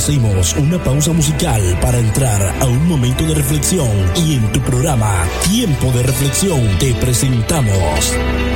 Hacemos una pausa musical para entrar a un momento de reflexión y en tu programa Tiempo de Reflexión te presentamos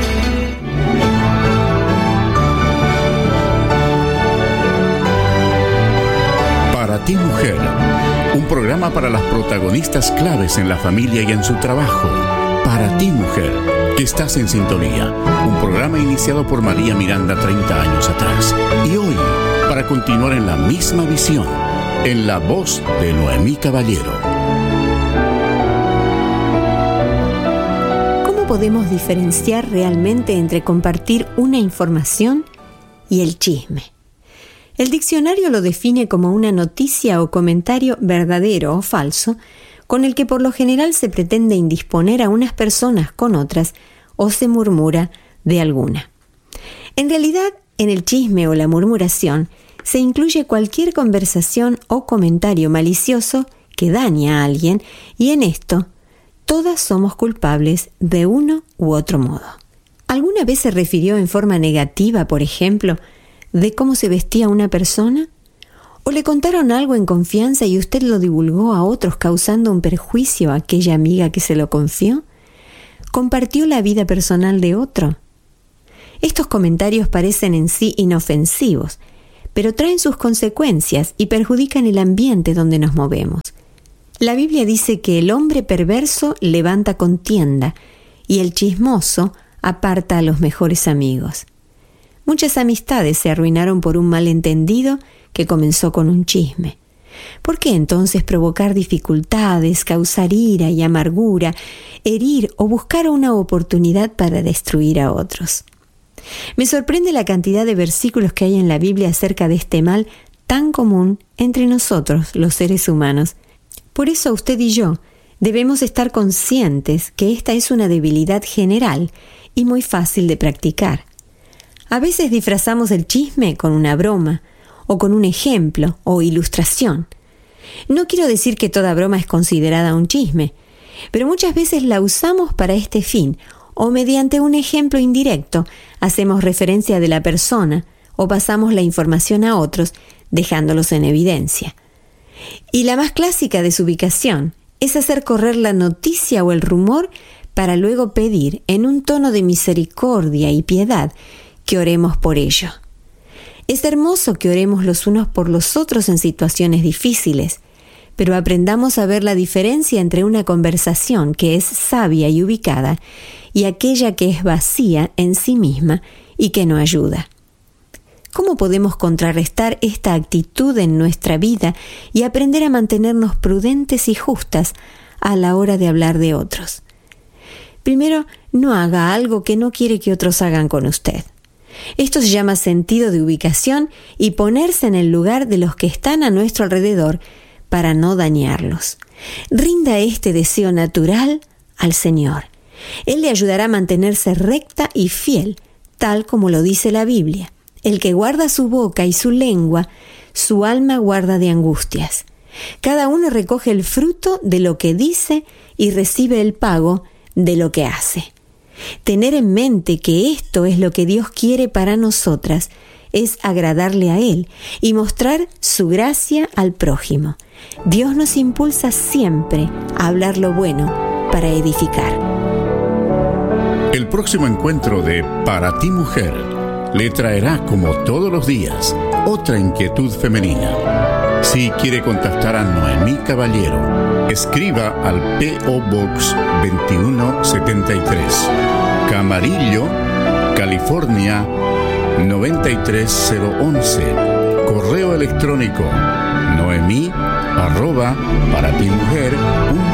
Para ti, mujer, un programa para las protagonistas claves en la familia y en su trabajo. Para ti, mujer, que estás en sintonía, un programa iniciado por María Miranda 30 años atrás. Y hoy, para continuar en la misma visión, en la voz de Noemí Caballero. ¿Cómo podemos diferenciar realmente entre compartir una información y el chisme? El diccionario lo define como una noticia o comentario verdadero o falso, con el que por lo general se pretende indisponer a unas personas con otras o se murmura de alguna. En realidad, en el chisme o la murmuración se incluye cualquier conversación o comentario malicioso que daña a alguien, y en esto todas somos culpables de uno u otro modo. ¿Alguna vez se refirió en forma negativa, por ejemplo, de cómo se vestía una persona? ¿O le contaron algo en confianza y usted lo divulgó a otros causando un perjuicio a aquella amiga que se lo confió? ¿Compartió la vida personal de otro? Estos comentarios parecen en sí inofensivos, pero traen sus consecuencias y perjudican el ambiente donde nos movemos. La Biblia dice que el hombre perverso levanta contienda y el chismoso aparta a los mejores amigos. Muchas amistades se arruinaron por un malentendido que comenzó con un chisme. ¿Por qué entonces provocar dificultades, causar ira y amargura, herir o buscar una oportunidad para destruir a otros? Me sorprende la cantidad de versículos que hay en la Biblia acerca de este mal tan común entre nosotros, los seres humanos. Por eso usted y yo debemos estar conscientes que esta es una debilidad general y muy fácil de practicar. A veces disfrazamos el chisme con una broma, o con un ejemplo o ilustración. No quiero decir que toda broma es considerada un chisme, pero muchas veces la usamos para este fin, o mediante un ejemplo indirecto hacemos referencia de la persona o pasamos la información a otros, dejándolos en evidencia. Y la más clásica desubicación es hacer correr la noticia o el rumor para luego pedir, en un tono de misericordia y piedad, que oremos por ello. Es hermoso que oremos los unos por los otros en situaciones difíciles, pero aprendamos a ver la diferencia entre una conversación que es sabia y ubicada y aquella que es vacía en sí misma y que no ayuda. ¿Cómo podemos contrarrestar esta actitud en nuestra vida y aprender a mantenernos prudentes y justas a la hora de hablar de otros? Primero, no haga algo que no quiere que otros hagan con usted. Esto se llama sentido de ubicación y ponerse en el lugar de los que están a nuestro alrededor para no dañarlos. Rinda este deseo natural al Señor. Él le ayudará a mantenerse recta y fiel, tal como lo dice la Biblia. El que guarda su boca y su lengua, su alma guarda de angustias. Cada uno recoge el fruto de lo que dice y recibe el pago de lo que hace. Tener en mente que esto es lo que Dios quiere para nosotras es agradarle a Él y mostrar su gracia al prójimo. Dios nos impulsa siempre a hablar lo bueno para edificar. El próximo encuentro de Para ti, mujer, le traerá, como todos los días, otra inquietud femenina. Si quiere contactar a Noemí Caballero, escriba al P.O. Box 2173, Camarillo, California 93011. Correo electrónico noemi@paratimujer.com.